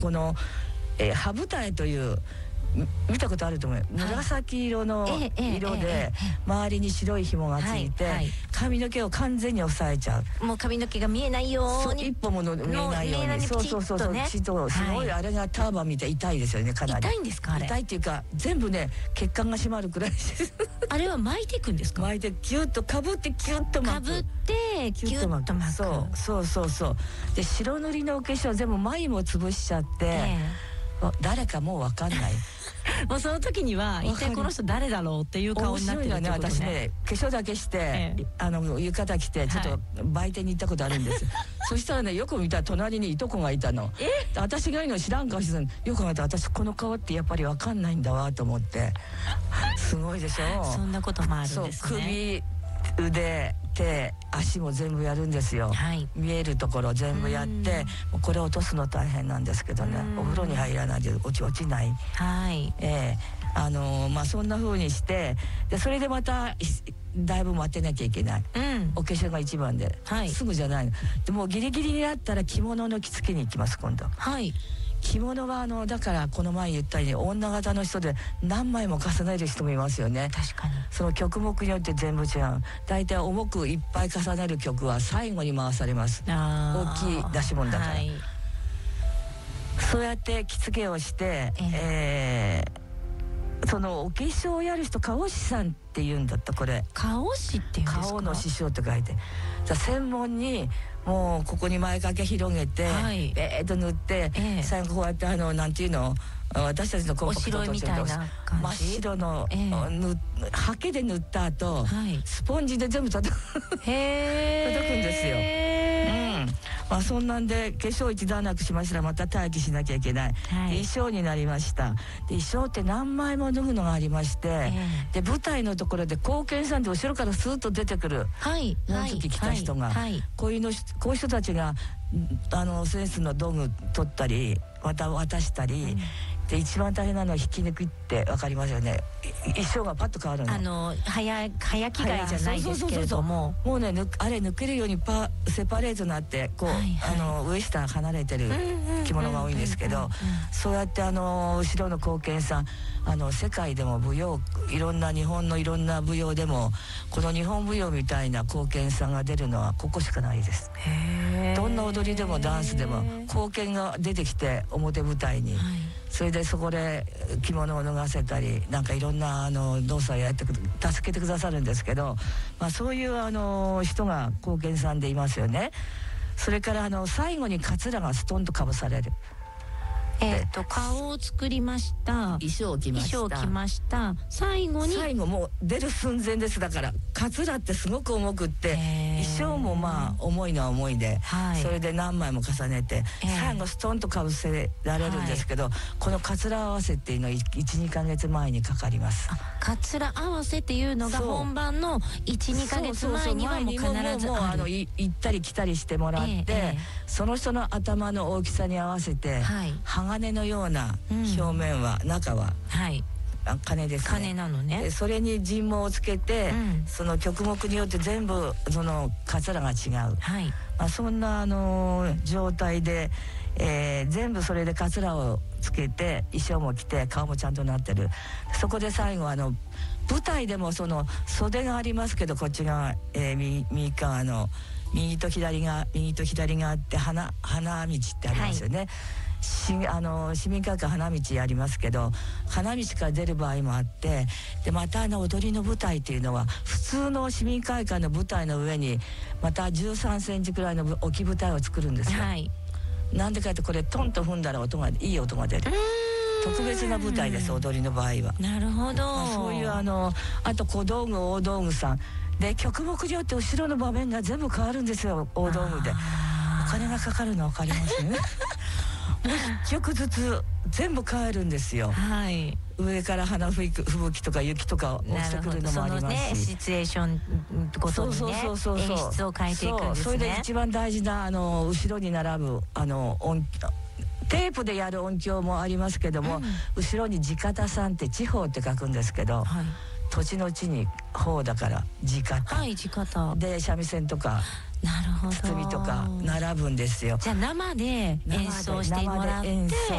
この、羽二重という見たことあると思うよ、紫色の色で周りに白い紐がついて髪の毛を完全に押さえちゃう。 もう髪の毛が見えないように、 一歩も見えないように、そうそうそうそう、すごいあれがターバンみたい、痛いですよね、かなり。 痛いんですかあれ。 痛いっていうか全部ね血管が締まるくらいです。 あれは巻いていくんですか。 巻いてキュッとかぶってキュッと巻く。 かぶってキュッと巻く。 そうで白塗りのお化粧全部眉も潰しちゃって、誰かもう分かんない。 もうその時には一体この人誰だろうっていう顔になってるってことね。 私ね化粧だけして、浴衣着てちょっと売店に行ったことあるんですよ。そしたらねよく見たら隣にいとこがいたの。私がいいの知らん顔してたの。よく見たら私この顔ってやっぱり分かんないんだわと思って。すごいでしょ。 そんなこともあるんですね。 そう、首腕手足も全部やるんですよ、見えるところ全部やって、これ落とすの大変なんですけどね、お風呂に入らないで落ちない、そんな風にして、でそれでまただいぶ待ってなきゃいけない、お化粧が一番で、すぐじゃないので、もうギリギリになったら着物の着付けに行きます今度。着物はだからこの前言ったように女型の人で何枚も重ねる人もいますよね。 確かにその曲目によって全部違う。大体重くいっぱい重ねる曲は最後に回されます。大きい出し物だから、そうやって着付けをして、そのお化粧をやる人顔師さんって言うんだった。これ顔師っていうんですか。 顔の師匠って書いて、専門にもうここに前掛け広げて、ベーッと塗って、最後こうやってなんていうの、私たちのコンパクトとして真っ白の、ハケで塗った後、スポンジで全部叩くんですよ。そんなんで化粧一段落しましたらまた待機しなきゃいけない、衣装になりました。で衣装って何枚も脱ぐのがありまして、で舞台のところで後見さんで後ろからスーッと出てくる、その時来た人が、こういう人たちがセンスの道具取ったりまた渡したり、で一番大変なのは引き抜きって分かりますよね。衣装がパッと変わるの。 早着替えじゃないですけれども、 もうねあれ抜けるようにセパレートになってこう、上下離れてる着物が多いんですけど、そうやって後ろの後見さん、世界でも舞踊いろんな日本のいろんな舞踊でもこの日本舞踊みたいな後見さんが出るのはここしかないです。どんな踊りでもダンスでも後見が出てきて表舞台に、それでそこで着物を脱がせたりなんかいろんな動作をやって助けてくださるんですけど、そういう人が後見さんでいますよね。それから最後にカツラがストンとかぶされる。 顔を作りました、 衣装を着ました、最後もう出る寸前です。だからカツラってすごく重くって、衣装も重いのは重いで、それで何枚も重ねて、最後ストンとかぶせられるんですけど、このカツラ合わせっていうのは 1,2 ヶ月前にかかります。 カツラ合わせっていうのが本番の 1,2 ヶ月前にはもう必ずある。 行ったり来たりしてもらって、その人の頭の大きさに合わせて、鋼のような表面は、中は金ですね。 金なのね。 それに人毛をつけて、その曲目によって全部そのカツラが違う、そんな状態で、全部それでカツラをつけて衣装も着て顔もちゃんとなってる。そこで最後舞台でもその袖がありますけど、こっち側、右側の右と左があって花道ってありますよね。市民会館花道ありますけど、花道から出る場合もあって、でまた踊りの舞台っていうのは普通の市民会館の舞台の上にまた13センチくらいの置き舞台を作るんですよ。なんでかってこれトンと踏んだらいい音が出る。特別な舞台です、踊りの場合は。 なるほど。 そういうあと小道具大道具さんで曲目によって後ろの場面が全部変わるんですよ。大道具でお金がかかるの分かりますね。もう1曲ずつ全部変えるんですよ。上から花吹雪とか雪とか落ちてくるのもありますし、 シチュエーションごとにね演出を変えていくんですね。 それで一番大事な後ろに並ぶテープでやる音響もありますけども、後ろに地方さんって地方って書くんですけど、土地の地に方だから地方、で三味線とか包みとか並ぶんですよ。 じゃあ生で演奏してもらって、